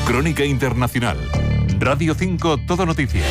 Crónica Internacional. Radio 5 Todo Noticias.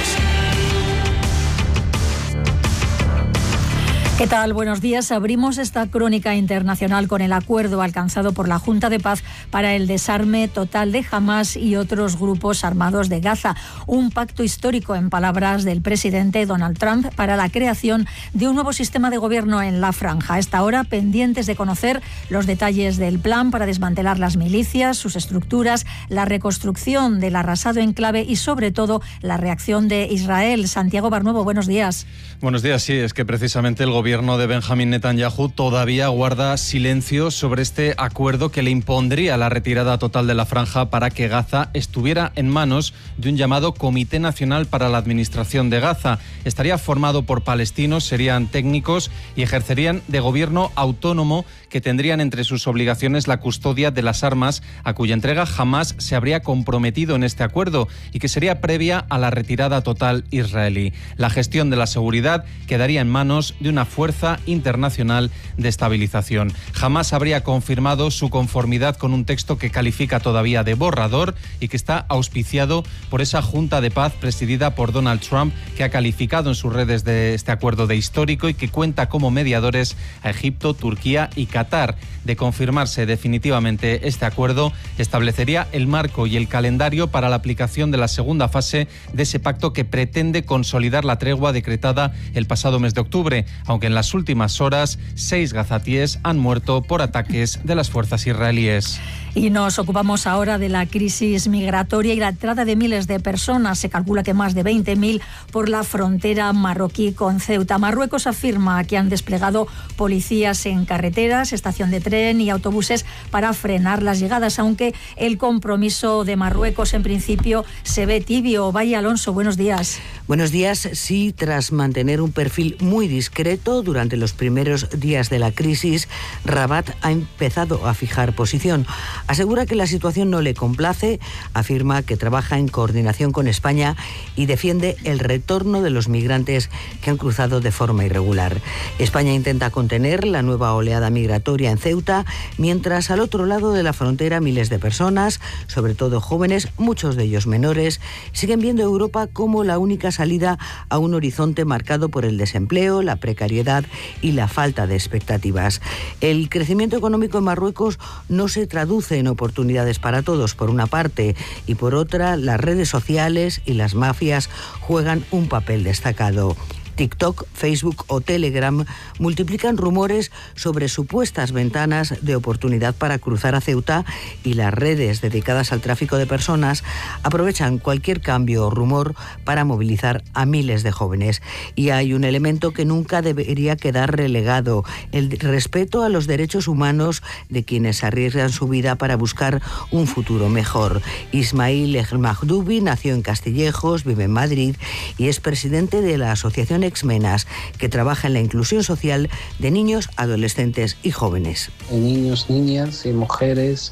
¿Qué tal? Buenos días. Abrimos esta crónica internacional con el acuerdo alcanzado por la Junta de Paz para el desarme total de Hamás y otros grupos armados de Gaza. Un pacto histórico, en palabras del presidente Donald Trump, para la creación de un nuevo sistema de gobierno en la franja. A esta hora, pendientes de conocer los detalles del plan para desmantelar las milicias, sus estructuras, la reconstrucción del arrasado enclave y, sobre todo, la reacción de Israel. Santiago Barnuevo, buenos días. Buenos días. Sí, es que precisamente el gobierno de Benjamín Netanyahu todavía guarda silencio sobre este acuerdo que le impondría la retirada total de la franja para que Gaza estuviera en manos de un llamado Comité Nacional para la Administración de Gaza. Estaría formado por palestinos, serían técnicos y ejercerían de gobierno autónomo, que tendrían entre sus obligaciones la custodia de las armas, a cuya entrega jamás se habría comprometido en este acuerdo y que sería previa a la retirada total israelí. La gestión de la seguridad quedaría en manos de una fuerza internacional de estabilización. Jamás habría confirmado su conformidad con un texto que califica todavía de borrador y que está auspiciado por esa Junta de Paz presidida por Donald Trump, que ha calificado en sus redes de este acuerdo de histórico y que cuenta como mediadores a Egipto, Turquía y Qatar. De confirmarse definitivamente este acuerdo, establecería el marco y el calendario para la aplicación de la segunda fase de ese pacto que pretende consolidar la tregua decretada el pasado mes de octubre, aunque en las últimas horas 6 gazatíes han muerto por ataques de las fuerzas israelíes. Y nos ocupamos ahora de la crisis migratoria y la entrada de miles de personas. Se calcula que más de 20.000 por la frontera marroquí con Ceuta. Marruecos afirma que han desplegado policías en carreteras, estación de tren y autobuses para frenar las llegadas, aunque el compromiso de Marruecos en principio se ve tibio. Valle Alonso, buenos días. Buenos días. Sí, tras mantener un perfil muy discreto durante los primeros días de la crisis, Rabat ha empezado a fijar posición. Asegura que la situación no le complace, afirma que trabaja en coordinación con España y defiende el retorno de los migrantes que han cruzado de forma irregular. España intenta contener la nueva oleada migratoria en Ceuta, mientras al otro lado de la frontera miles de personas, sobre todo jóvenes, muchos de ellos menores, siguen viendo a Europa como la única salida a un horizonte marcado por el desempleo, la precariedad y la falta de expectativas. El crecimiento económico en Marruecos no se traduce en oportunidades para todos, por una parte, y por otra, las redes sociales y las mafias juegan un papel destacado. TikTok, Facebook o Telegram multiplican rumores sobre supuestas ventanas de oportunidad para cruzar a Ceuta, y las redes dedicadas al tráfico de personas aprovechan cualquier cambio o rumor para movilizar a miles de jóvenes. Y hay un elemento que nunca debería quedar relegado: el respeto a los derechos humanos de quienes arriesgan su vida para buscar un futuro mejor. Ismail El Mahdoubi nació en Castillejos, vive en Madrid y es presidente de la asociación Exmenas, que trabaja en la inclusión social de niños, adolescentes y jóvenes. Niños, niñas y mujeres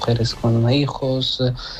con hijos,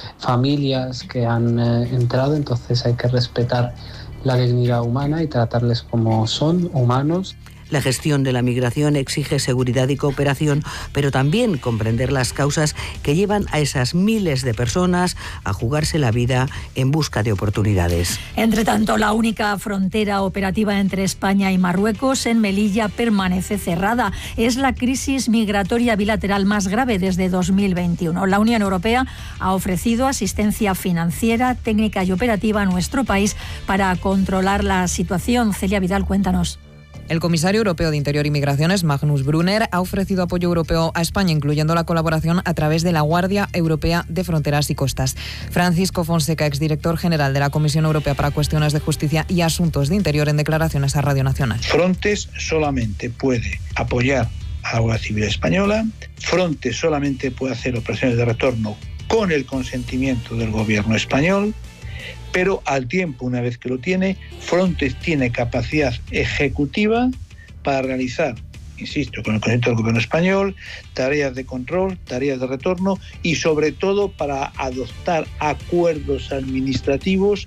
familias que han entrado, entonces hay que respetar la dignidad humana y tratarles como son, humanos. La gestión de la migración exige seguridad y cooperación, pero también comprender las causas que llevan a esas miles de personas a jugarse la vida en busca de oportunidades. Entre tanto, la única frontera operativa entre España y Marruecos, en Melilla, permanece cerrada. Es la crisis migratoria bilateral más grave desde 2021. La Unión Europea ha ofrecido asistencia financiera, técnica y operativa a nuestro país para controlar la situación. Celia Vidal, cuéntanos. El comisario europeo de Interior y Migraciones, Magnus Brunner, ha ofrecido apoyo europeo a España, incluyendo la colaboración a través de la Guardia Europea de Fronteras y Costas. Francisco Fonseca, exdirector general de la Comisión Europea para Cuestiones de Justicia y Asuntos de Interior, en declaraciones a Radio Nacional. Frontex solamente puede apoyar a la Guardia Civil Española. Frontex solamente puede hacer operaciones de retorno con el consentimiento del gobierno español. Pero al tiempo, una vez que lo tiene, Frontex tiene capacidad ejecutiva para realizar, insisto, con el consentimiento del gobierno español, tareas de control, tareas de retorno y sobre todo para adoptar acuerdos administrativos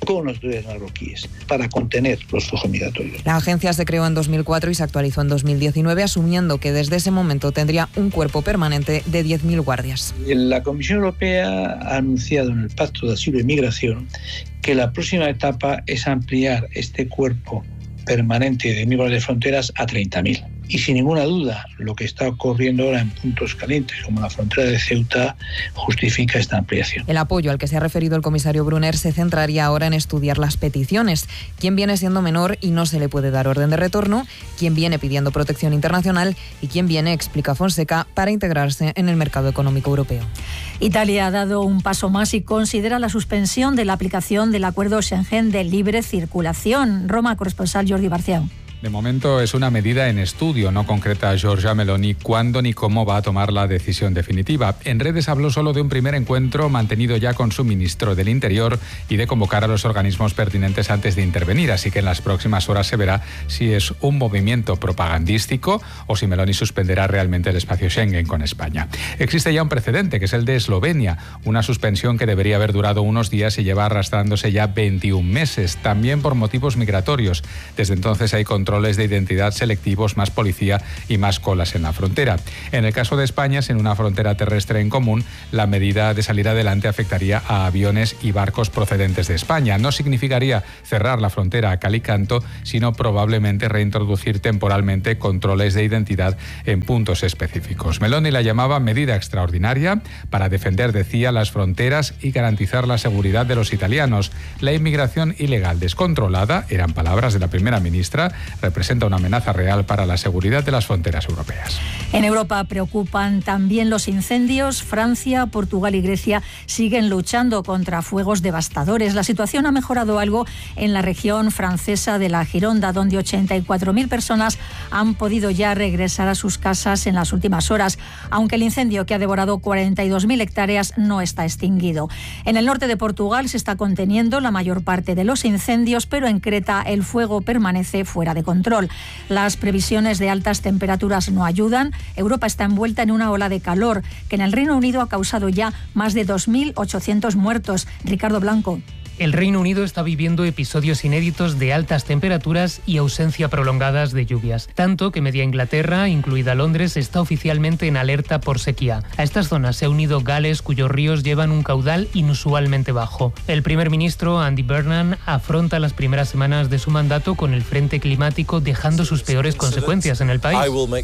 con los autoridades marroquíes para contener los flujos migratorios. La agencia se creó en 2004 y se actualizó en 2019, asumiendo que desde ese momento tendría un cuerpo permanente de 10.000 guardias. La Comisión Europea ha anunciado en el Pacto de Asilo y Migración que la próxima etapa es ampliar este cuerpo permanente de 1.000 guardias de fronteras a 30.000. Y sin ninguna duda, lo que está ocurriendo ahora en puntos calientes, como la frontera de Ceuta, justifica esta ampliación. El apoyo al que se ha referido el comisario Brunner se centraría ahora en estudiar las peticiones. Quién viene siendo menor y no se le puede dar orden de retorno, quién viene pidiendo protección internacional y quién viene, explica Fonseca, para integrarse en el mercado económico europeo. Italia ha dado un paso más y considera la suspensión de la aplicación del acuerdo Schengen de libre circulación. Roma, corresponsal Jordi Barciao. De momento es una medida en estudio, no concreta Giorgia Meloni cuándo ni cómo va a tomar la decisión definitiva. En redes habló solo de un primer encuentro mantenido ya con su ministro del Interior y de convocar a los organismos pertinentes antes de intervenir, así que en las próximas horas se verá si es un movimiento propagandístico o si Meloni suspenderá realmente el espacio Schengen con España. Existe ya un precedente, que es el de Eslovenia, una suspensión que debería haber durado unos días y lleva arrastrándose ya 21 meses, también por motivos migratorios. Desde entonces hay controles de identidad selectivos, más policía y más colas en la frontera. En el caso de España, sin una frontera terrestre en común, la medida de salir adelante afectaría a aviones y barcos procedentes de España. No significaría cerrar la frontera a cal y canto, sino probablemente reintroducir temporalmente controles de identidad en puntos específicos. Meloni la llamaba medida extraordinaria para defender, decía, las fronteras y garantizar la seguridad de los italianos. La inmigración ilegal descontrolada, eran palabras de la primera ministra, representa una amenaza real para la seguridad de las fronteras europeas. En Europa preocupan también los incendios. Francia, Portugal y Grecia siguen luchando contra fuegos devastadores. La situación ha mejorado algo en la región francesa de la Gironda, donde 84.000 personas han podido ya regresar a sus casas en las últimas horas, aunque el incendio que ha devorado 42.000 hectáreas no está extinguido. En el norte de Portugal se está conteniendo la mayor parte de los incendios, pero en Creta el fuego permanece fuera de control. Las previsiones de altas temperaturas no ayudan. Europa está envuelta en una ola de calor que en el Reino Unido ha causado ya más de 2.800 muertos. Ricardo Blanco. El Reino Unido está viviendo episodios inéditos de altas temperaturas y ausencia prolongadas de lluvias, tanto que media Inglaterra, incluida Londres, está oficialmente en alerta por sequía. A estas zonas se ha unido Gales, cuyos ríos llevan un caudal inusualmente bajo. El primer ministro, Andy Burnham, afronta las primeras semanas de su mandato con el frente climático, dejando sus peores consecuencias en el país.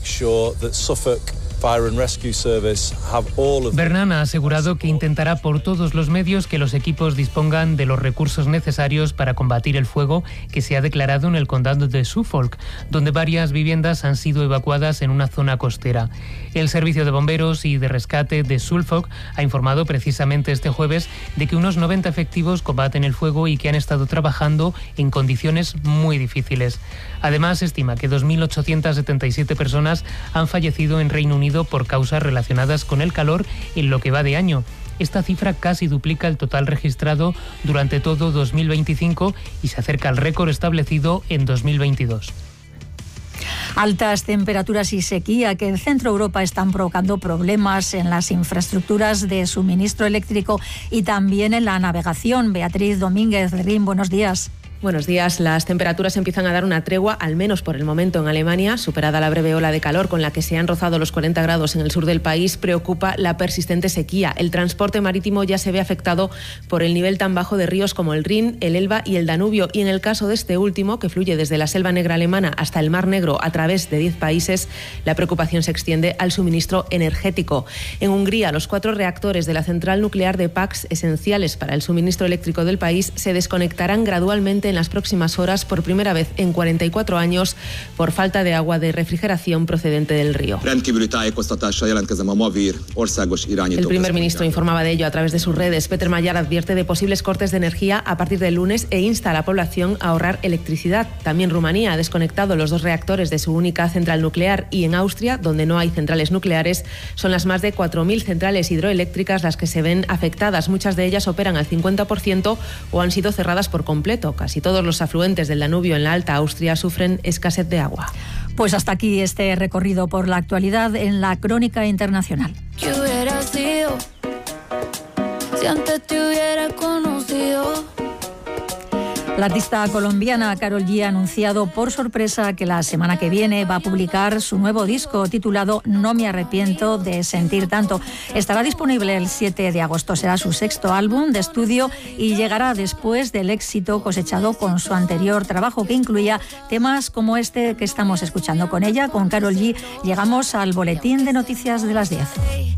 Burnham ha asegurado que intentará por todos los medios que los equipos dispongan de los recursos necesarios para combatir el fuego que se ha declarado en el condado de Suffolk, donde varias viviendas han sido evacuadas en una zona costera. El Servicio de Bomberos y de Rescate de Suffolk ha informado precisamente este jueves de que unos 90 efectivos combaten el fuego y que han estado trabajando en condiciones muy difíciles. Además, estima que 2.877 personas han fallecido en Reino Unido por causas relacionadas con el calor en lo que va de año. Esta cifra casi duplica el total registrado durante todo 2025 y se acerca al récord establecido en 2022. Altas temperaturas y sequía que en Centro Europa están provocando problemas en las infraestructuras de suministro eléctrico y también en la navegación. Beatriz Domínguez de RIM, buenos días. Buenos días. Las temperaturas empiezan a dar una tregua, al menos por el momento en Alemania. Superada la breve ola de calor con la que se han rozado los 40 grados en el sur del país, preocupa la persistente sequía. El transporte marítimo ya se ve afectado por el nivel tan bajo de ríos como el Rin, el Elba y el Danubio. Y en el caso de este último, que fluye desde la Selva Negra alemana hasta el Mar Negro a través de 10 países, la preocupación se extiende al suministro energético. En Hungría, los 4 reactores de la central nuclear de Paks, esenciales para el suministro eléctrico del país, se desconectarán gradualmente en las próximas horas por primera vez en 44 años por falta de agua de refrigeración procedente del río. El primer ministro informaba de ello a través de sus redes. Peter Mayer advierte de posibles cortes de energía a partir del lunes e insta a la población a ahorrar electricidad. También Rumanía ha desconectado los 2 reactores de su única central nuclear y en Austria, donde no hay centrales nucleares, son las más de 4.000 centrales hidroeléctricas las que se ven afectadas. Muchas de ellas operan al 50% o han sido cerradas por completo. Casi todos los afluentes del Danubio en la Alta Austria sufren escasez de agua. Pues hasta aquí este recorrido por la actualidad en la Crónica Internacional. ¿Qué hubiera sido si antes te hubiera conocido? La artista colombiana Karol G ha anunciado por sorpresa que la semana que viene va a publicar su nuevo disco titulado No me arrepiento de sentir tanto. Estará disponible el 7 de agosto. Será su sexto álbum de estudio y llegará después del éxito cosechado con su anterior trabajo, que incluía temas como este que estamos escuchando. Con ella, con Karol G, llegamos al boletín de noticias de las 10.